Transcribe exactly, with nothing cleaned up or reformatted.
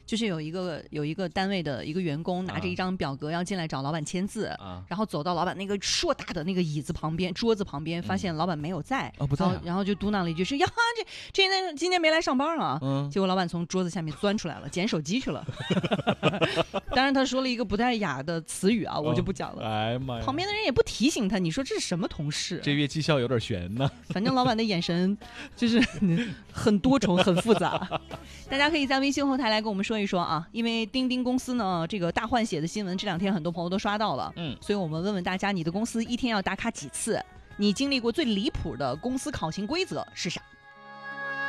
就是有一个有一个单位的一个员工拿着一张表格要进来找老板签字， 啊、 然后走到老板那个硕大的那个椅子旁边桌子旁边，发现老板没有在， 嗯、哦不在、啊然后，然后就嘟囔了一句是呀，这这天今天没来上班啊。 嗯， 结果老板从桌子下面钻出来了，捡手机去了。当然他说了一个不太雅的词语啊，我就不讲了。 哦、哎妈呀！ 旁边的人也不提醒他，你说这是什么同事、啊？ 这月绩效有点悬呢。 反正老板的眼神就是很多重、很复杂。大家可以在微信后台来跟我们说一说啊，因为钉钉公司呢这个大换血的新闻，这两天很多朋友都刷到了， 嗯， 所以我们问问大家，你的公司一天要打卡几次？你经历过最离谱的公司考勤规则是啥？